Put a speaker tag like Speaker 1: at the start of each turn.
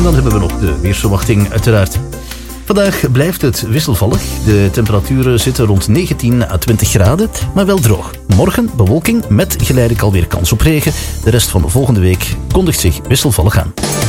Speaker 1: dan hebben we nog de weersverwachting uiteraard. Vandaag blijft het wisselvallig. De temperaturen zitten rond 19 à 20 graden, maar wel droog. Morgen bewolking met geleidelijk alweer kans op regen. De rest van de volgende week kondigt zich wisselvallig aan.